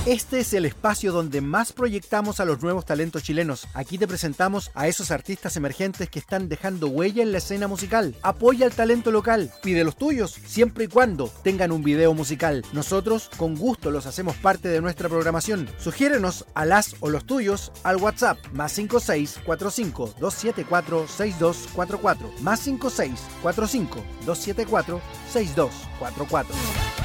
Este es el espacio donde más proyectamos a los nuevos talentos chilenos. Aquí te presentamos a esos artistas emergentes que están dejando huella en la escena musical. Apoya al talento local, pide los tuyos, siempre y cuando tengan un video musical. Nosotros, con gusto, los hacemos parte de nuestra programación. Sugiérenos a las o los tuyos al WhatsApp +5645 274 6244 +5645 274 6244.